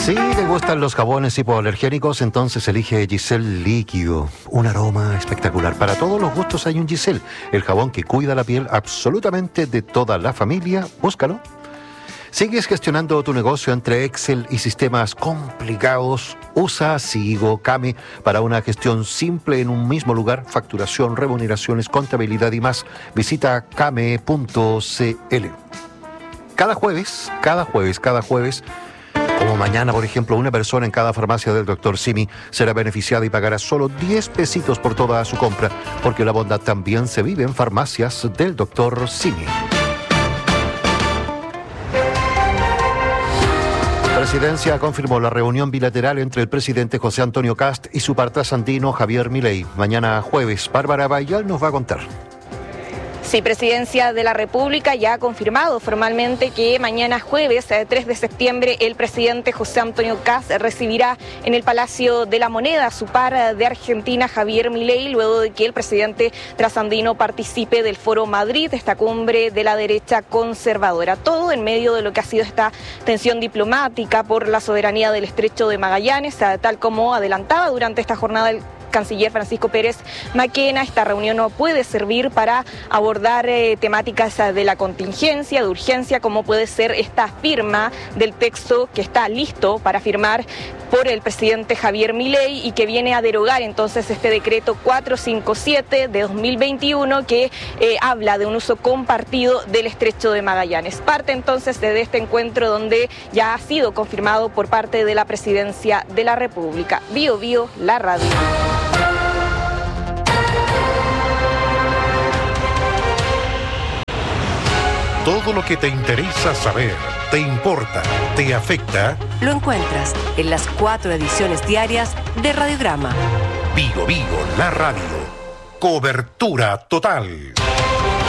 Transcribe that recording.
Si te gustan los jabones hipoalergénicos, entonces elige Giselle Líquido. Un aroma espectacular. Para todos los gustos hay un Giselle, el jabón que cuida la piel absolutamente de toda la familia. Búscalo. ¿Sigues gestionando tu negocio entre Excel y sistemas complicados? Usa Sigo Kame para una gestión simple en un mismo lugar, facturación, remuneraciones, contabilidad y más. Visita kame.cl. Cada jueves, como mañana, por ejemplo, una persona en cada farmacia del Dr. Simi será beneficiada y pagará solo 10 pesitos por toda su compra, porque la bondad también se vive en farmacias del Dr. Simi. La Presidencia confirmó la reunión bilateral entre el presidente José Antonio Kast y su par trasandino Javier Milei. Mañana jueves, Bárbara Bayal nos va a contar. Sí, Presidencia de la República ya ha confirmado formalmente que mañana jueves, 3 de septiembre, el presidente José Antonio Kast recibirá en el Palacio de la Moneda a su par de Argentina, Javier Milei, luego de que el presidente trasandino participe del Foro Madrid, esta cumbre de la derecha conservadora. Todo en medio de lo que ha sido esta tensión diplomática por la soberanía del Estrecho de Magallanes, tal como adelantaba durante esta jornada el canciller Francisco Pérez Maquena. Esta reunión no puede servir para abordar temáticas de la contingencia, de urgencia, como puede ser esta firma del texto que está listo para firmar por el presidente Javier Milei y que viene a derogar entonces este decreto 457 de 2021 que habla de un uso compartido del Estrecho de Magallanes. Parte entonces de este encuentro donde ya ha sido confirmado por parte de la Presidencia de la República. Bio Bio, la radio. Todo lo que te interesa saber, te importa, te afecta, lo encuentras en las 4 ediciones diarias de Radiograma. Vigo, la radio. Cobertura total.